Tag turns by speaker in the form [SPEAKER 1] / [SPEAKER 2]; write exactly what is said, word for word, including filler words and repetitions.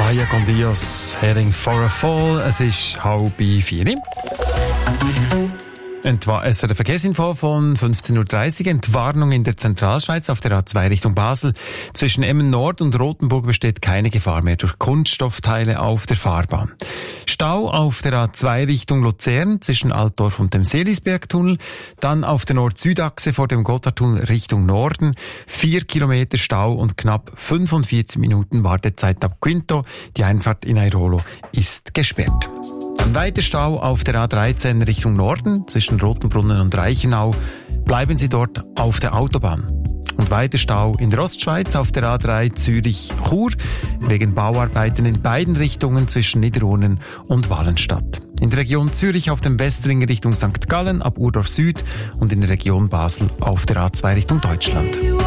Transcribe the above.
[SPEAKER 1] Vaya con Dios, heading for a fall. Es ist halb vier. Entwa- es ist eine Verkehrsinfo von fünfzehn Uhr dreißig. Entwarnung in der Zentralschweiz auf der A zwei Richtung Basel. Zwischen Emmen Nord und Rothenburg besteht keine Gefahr mehr durch Kunststoffteile auf der Fahrbahn. Stau auf der A zwei Richtung Luzern zwischen Altdorf und dem Seelisbergtunnel. Dann auf der Nord-Süd-Achse vor dem Gotthardtunnel Richtung Norden. Vier Kilometer Stau und knapp fünfundvierzig Minuten Wartezeit ab Quinto. Die Einfahrt in Airolo ist gesperrt. Dann weiter Stau auf der A dreizehn Richtung Norden zwischen Rotenbrunnen und Reichenau. Bleiben Sie dort auf der Autobahn. Und weiter Stau in der Ostschweiz auf der A drei Zürich-Chur wegen Bauarbeiten in beiden Richtungen zwischen Niederurnen und Wallenstadt. In der Region Zürich auf dem Westring Richtung Sankt Gallen ab Urdorf Süd und in der Region Basel auf der A zwei Richtung Deutschland.